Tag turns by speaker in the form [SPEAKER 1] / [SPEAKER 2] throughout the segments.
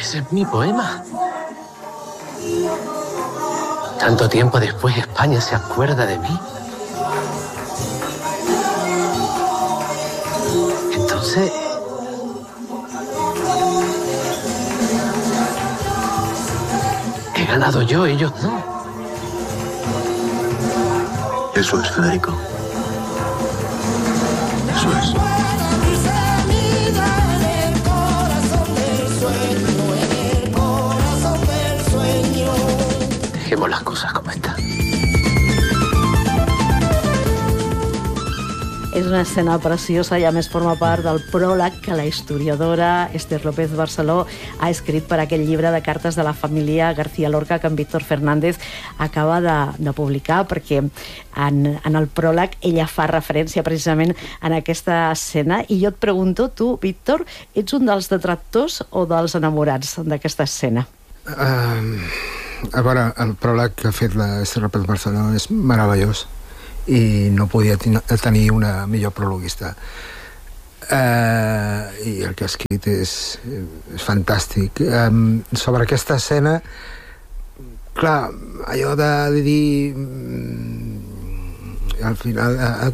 [SPEAKER 1] Ese es mi poema. Tanto tiempo después España se acuerda de mí. Entonces... he ganado yo, ellos no.
[SPEAKER 2] Eso es, Federico. Eso es.
[SPEAKER 1] Dejemos las cosas como están.
[SPEAKER 3] És una escena preciosa i a més forma part del pròleg que la historiadora Esther López Barceló ha escrit per aquell llibre de cartes de la família García Lorca que en Víctor Fernández acaba de publicar, perquè en el pròleg ella fa referència precisament en aquesta escena. I jo et pregunto, tu, Víctor, ets un dels detractors o dels enamorats d'aquesta escena?
[SPEAKER 4] A veure, el pròleg que ha fet l'Esther López Barceló és meravellós i no podia tenir una millor prologuista. I el que ha escrit és fantàstic. Sobre aquesta escena, clar, allò de dir al final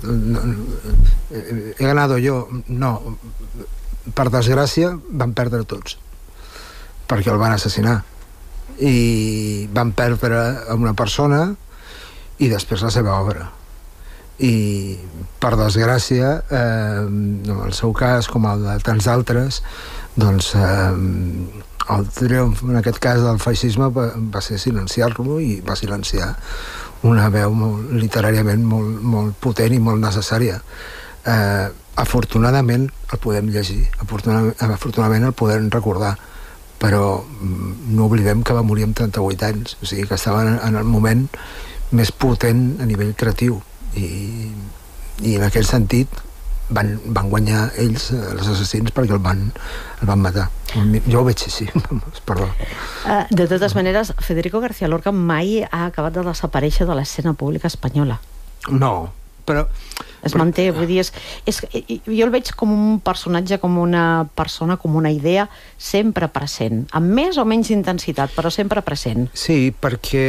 [SPEAKER 4] he ganado yo, no, per desgràcia van perdre tots perquè el van assassinar i van perdre una persona i després la seva obra. I per desgràcia en el seu cas com el de tants altres, doncs el triomf en aquest cas del feixisme va ser silenciar-lo i va silenciar una veu literàriament molt potent i molt necessària. Afortunadament el podem llegir, afortunadament el podem recordar, però no oblidem que va morir amb 38 anys, o sigui que estava en el moment més potent a nivell creatiu. I en aquell sentit van guanyar ells, els assassins, perquè el van matar. Jo ho veig així, perdó.
[SPEAKER 3] De totes maneres, Federico García Lorca mai ha acabat de desaparèixer de l'escena pública espanyola.
[SPEAKER 4] No, però...
[SPEAKER 3] Es manté, vull dir, jo el veig com un personatge, com una persona, com una idea sempre present, amb més o menys intensitat, però sempre present.
[SPEAKER 4] Sí, perquè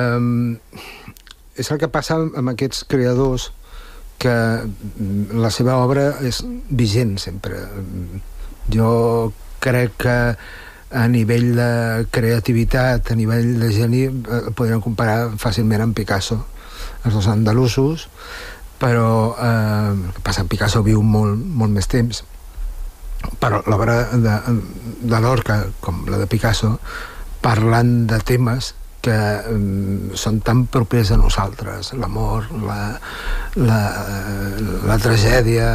[SPEAKER 4] és el que passa amb aquests creadors, que la seva obra és vigent sempre. Jo crec que a nivell de creativitat, a nivell de geni, podríem comparar fàcilment amb Picasso, els dos andalusos, però el que passa amb Picasso viu molt més temps, però l'obra de Lorca, com la de Picasso, parlant de temes que són tan propers a nosaltres, l'amor, la tragèdia,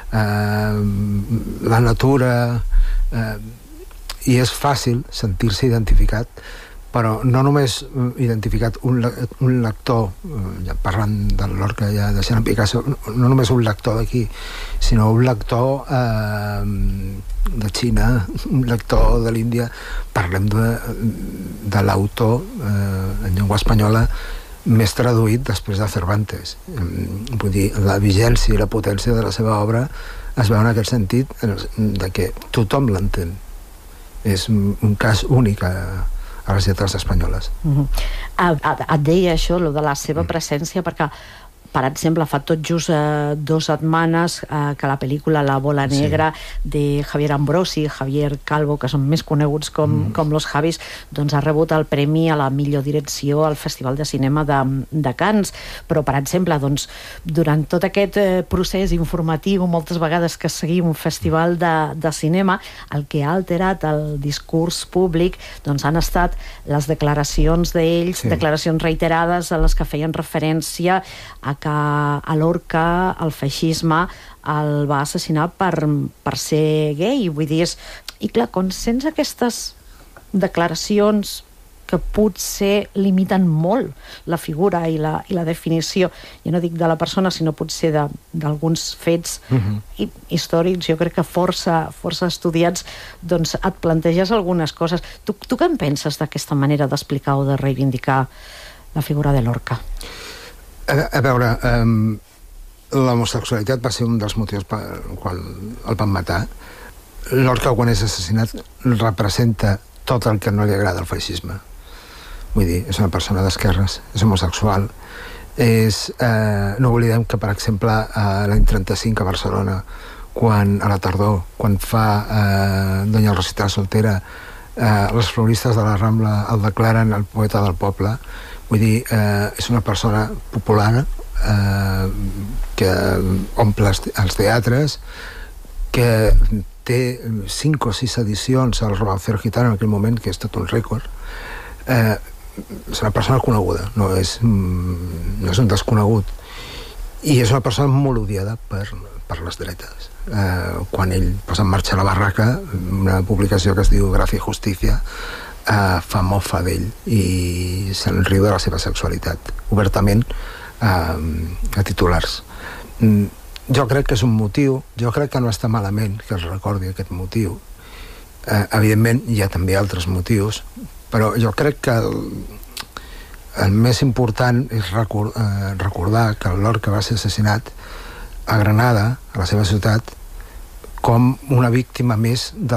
[SPEAKER 4] la natura, i és fàcil sentir-se identificat, però no només identificat un lector, ja parlant de Lorca, ja deixant Picasso, no només un lector d'aquí, sinó un lector de Xina, un lector de l'Índia. Parlem de l'autor en llengua espanyola més traduït després de Cervantes. Vull dir, la vigència i la potència de la seva obra es veu en aquest sentit de que tothom l'entén. És un cas únic a les lletres espanyoles.
[SPEAKER 3] Et deia això, lo de la seva presència, perquè, per exemple, fa tot just 2 setmanes que la pel·lícula La bola negra de Javier Ambrosi, Javier Calvo, que són més coneguts com Los Javis, doncs ha rebut el premi a la millor direcció al Festival de Cinema de Cannes. Però, per exemple, doncs, durant tot aquest procés informatiu, moltes vegades que seguim un festival de cinema, el que ha alterat el discurs públic doncs han estat les declaracions d'ells, declaracions reiterades a les que feien referència a que a Lorca el feixisme el va assassinar per ser gay. Vull dir, i clar, quan sents aquestes declaracions que potser limiten molt la figura i la definició, jo no dic de la persona, sinó potser d'alguns fets històrics, jo crec que força estudiats, doncs et planteges algunes coses. Tu què en penses d'aquesta manera d'explicar o de reivindicar la figura de Lorca?
[SPEAKER 4] A veure, l'homosexualitat va ser un dels motius pel qual el van matar. Lorca, quan és assassinat, representa tot el que no li agrada al feixisme. Vull dir, és una persona d'esquerres, és homosexual, no oblidem que, per exemple, l'any 35 a Barcelona, a la tardor, quan fa Doña Rosita Soltera, les floristes de la Rambla el declaren el poeta del poble. Vull dir, és una persona popular que omple els teatres, que té 5 o 6 edicions al Romancero Gitano en aquell moment, que és tot un rècord. És una persona coneguda, no és un desconegut, i és una persona molt odiada per les dretes. Quan ell posa en marxa la Barraca, una publicació que es diu Gracia y Justicia, fa mofa d'ell i se'n riu de la seva sexualitat obertament a titulars. Jo crec que és un motiu, jo crec que no està malament que es recordi aquest motiu. Evidentment hi ha també altres motius, però jo crec que el més important és recordar que el Lorca va ser assassinat a Granada, a la seva ciutat, com una víctima més de